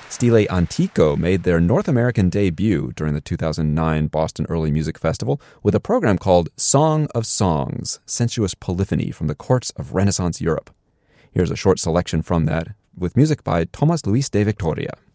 Stile Antico made their North American debut during the 2009 Boston Early Music Festival with a program called Song of Songs, Sensuous Polyphony from the Courts of Renaissance Europe. Here's a short selection from that, with music by Tomás Luis de Victoria.